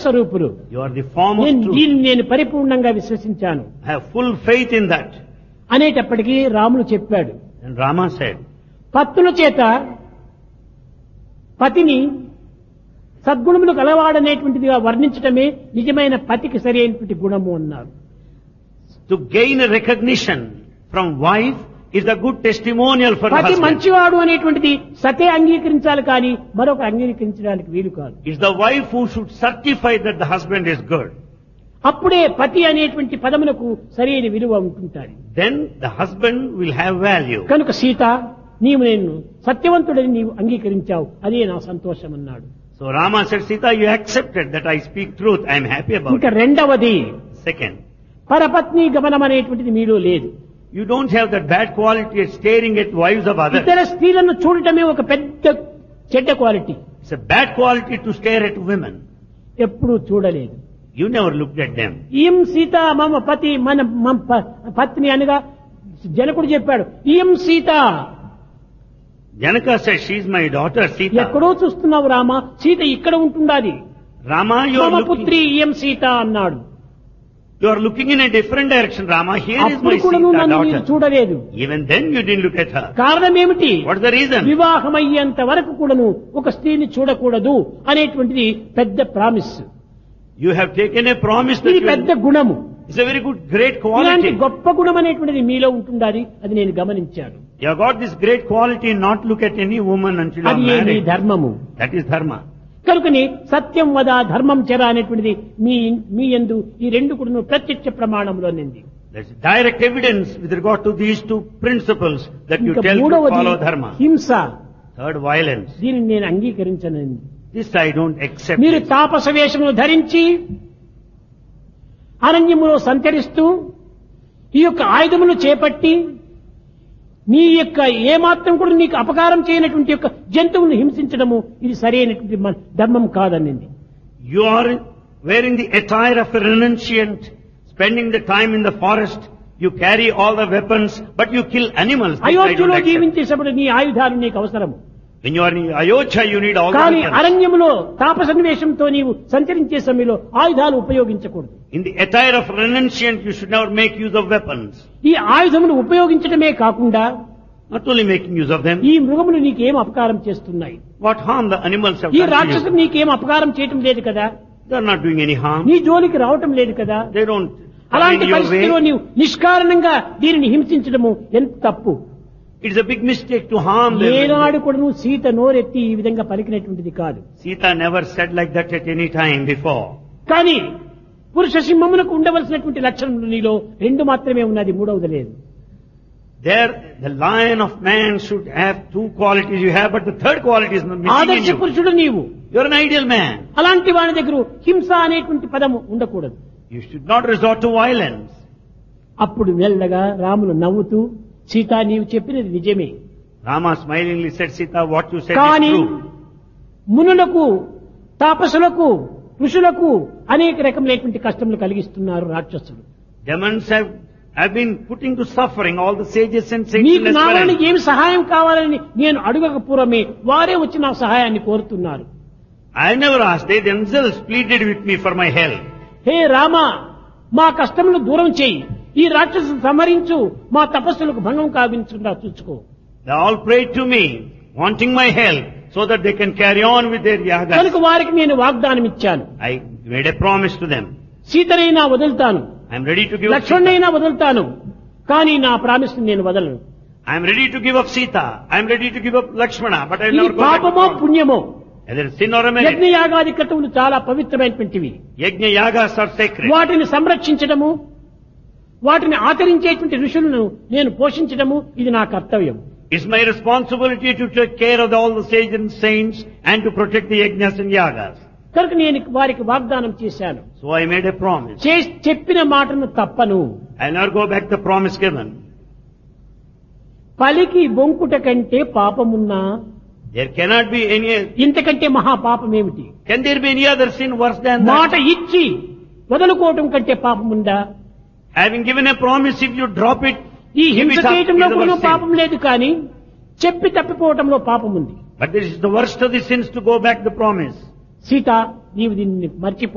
సత్యస్వరూపులు. You are the form of truth. దీన్ని నేను పరిపూర్ణంగా విశ్వసించాను I have full faith in that. అనేటప్పటికీ రాములు చెప్పాడు, And Rama said, పత్తుల చేత పతిని సద్గుణములు కలవాడనేటువంటిదిగా వర్ణించటమే నిజమైన పతికి సరి అయినటువంటి గుణము అన్నారు. to gain a recognition from wife is a good testimonial for the పతి husband. మంచివాడు అనేటువంటిది సతే అంగీకరించాలి కానీ మరొక అంగీకరించడానికి వీలు కాదు. It's the wife who should certify that the husband is good. అప్పుడే పతి అనేటువంటి పదములకు సరైన విలువ ఉంటుంటారు. Then the husband will have value. కనుక సీత, నీవు నేను సత్యవంతుడని నీవు అంగీకరించావు, అదే నా సంతోషం అన్నాడు. So Rama said, Sita, you accepted that I speak truth. I am happy about ఇంకా it. రెండవది, Second, పరపత్ని గమనం అనేటువంటిది మీలో లేదు. you don't have that bad quality of staring at wives of others. ఇతర స్త్రీలను చూడటమే ఒక పెద్ద చెడ్డ quality. It's a bad quality to stare at women. ఎప్పుడూ చూడలేదు. You never looked at them. ఈం Sita మమ పతి, మన పత్ని అనగా జనకుడు చెప్పాడు, ఈం Sita. Janaka said, she is my daughter, Sita. ఎక్కడో చూస్తున్నావు రామ, సీత ఇక్కడ ఉంటుండాలి. Rama, you మమ are పుత్రి looking, ఈం సీత అన్నాడు. you are looking in a different direction, Rama. Here is అప్పుడు my కూడా నువ్వు Sita, నన్ను మీరు daughter. చూడలేదు. Even then you didn't look at her. కారణం ఏమిటి? What's the reason? వివాహమయ్యేంత వరకు కూడాను ఒక స్త్రీని చూడకూడదు అనేటువంటిది పెద్ద promise. You have taken a promise that ఇది you పెద్ద గుణము. it's a very good, great ఇలాంటి quality. గొప్ప గుణం అనేటువంటిది మీలో ఉంటుండాలి, అది నేను గమనించాను. You have got this great quality not look at any woman until you are అది ఏ నీ married. ధర్మము. That is dharma. కనుకని సత్యం వద ధర్మం చెర అనేటువంటిది మీ యందు ఈ రెండు కూడా ప్రత్యక్ష ప్రమాణంలో నింది. There's direct evidence with regard to these two principles that you ఇంకా tell to మూడవది follow dharma. హింస. Third, violence. దీనిని నేను అంగీకరించనండి. This I don't accept. మీరు it. తాపస వేషమును ధరించి అరణ్యములో సంచరిస్తూ ఈ యొక్క ఆయుధములు చేపట్టి నీ యొక్క ఏమాత్రం కూడా నీకు అపకారం చేయనటువంటి యొక్క జంతువులను హింసించడము ఇది సరైనటువంటి ధర్మం కాదనింది. You are wearing the attire of a renunciant, spending the time in the forest. You carry all the weapons, but you kill animals. This I don't అయోధ్యలో accept. జీవించేటప్పుడు నీ ఆయుధాలు నీకు అవసరము. When you are in Ayodhya, you need all the కానీ weapons. అరణ్యములో తాపసన్వేషంతో నీవు సంచరించే సమయంలో ఆయుధాలు ఉపయోగించకూడదు. In the attire of renunciant, you should never make use of weapons. ఈ ఆయుధమును ఉపయోగించడమే కాకుండా Not only making use of them, ఈ మృగములు నీకేం అపకారం చేస్తున్నాయి? what harm the animals have ఈ done to రాక్షసులు you. నీకేం అపకారం చేయటం లేదు కదా, They are not doing any harm. నీ జోలికి రావటం లేదు కదా. They don't అలాంటి find your పరిస్థితిలో way. నీవు నిష్కారణంగా దీనిని హింసించడము ఎంత తప్పు. It's a big mistake to harm them. ఏనాడు కూడా నువ్వు సీత నోరెత్తి ఈ విధంగా పలికినటువంటిది కాదు. Sita never said like that at any time before. కానీ పురుష సింహమునకు ఉండవలసినటువంటి లక్షణములు నీలో రెండు మాత్రమే ఉన్నది, మూడవది లేదు. There, the lion of man should have two qualities you have, but the third quality is not missing in ఆదర్శ you. పురుషుడు నీవు. You're an ideal man. అలాంటి వాని దగ్గర హింస అనేటువంటి పదము ఉండకూడదు. You should not resort to violence. అప్పుడు మెల్లగా రాములు నవ్వుతూ, సీత నీవు చెప్పినది నిజమే, Rama smilingly said, Sita, what you said కానీ is true. మునులకు తాపసులకు ఋషులకు అనేక రకములైనటువంటి కష్టములు కలిగిస్తున్నారు రాక్షసులు. Demons have been putting to suffering all the sages and saints నీకు in నా వలన Esperanto. ఏమి సహాయం కావాలని నేను అడగక పూర్వమే వారే వచ్చి నా సహాయాన్ని కోరుతున్నారు. I never asked. They themselves pleaded with me for my help. హే రామ, మా కష్టములు దూరం చేయి, ఈ రాక్షసులు సంహరించు, మా తపస్సులకు భంగం కావించకుండా చూసుకో. They all prayed to me, wanting my help, so that they can carry on with their కనుక yagas. వారికి నేను వాగ్దానం ఇచ్చాను, I made a promise to them. సీతనైనా వదులుతాను, I am ready to give up Sita. లక్ష్మణ్ణైనా వదులుతాను, కానీ నా ప్రామిస్ నేను వదలను. I am ready to give up Sita. I am ready to give up Lakshmana, but I will ఇది never go back to పాపమో promise. పుణ్యమో, Either sin or a merit. యజ్ఞ యాగాది క్రతువులు చాలా పవిత్రమైనటువంటివి. Yajna yagas are sacred. వాటిని సంరక్షించడము, వాటిని ఆచరించేటువంటి ఋషులను నేను పోషించడము ఇది నా కర్తవ్యం. It's my responsibility to take care of all the sages and saints and to protect the yajnas and yagas. కనుక నేను వారికి వాగ్దానం చేశాను, So I made a promise. చెప్పిన మాటను తప్పను. I'll never go back the promise given. పలికి బొంకుట కంటే పాపమున్నా There cannot be any, ఇంతకంటే మహాపాపమేమిటి? can there be any other sin worse than మాట that? ఇచ్చి వదులుకోవటం కంటే పాపముందా? Having given a promise, if you drop it, ఈ give హింస it up, చేయటంలో is the కూడా worst sin. పాపం లేదు, కానీ చెప్పి తప్పిపోవటంలో పాపం ఉంది. But this is the worst of the sins to go back the promise. Sita, నీవు దీన్ని మర్చిపో.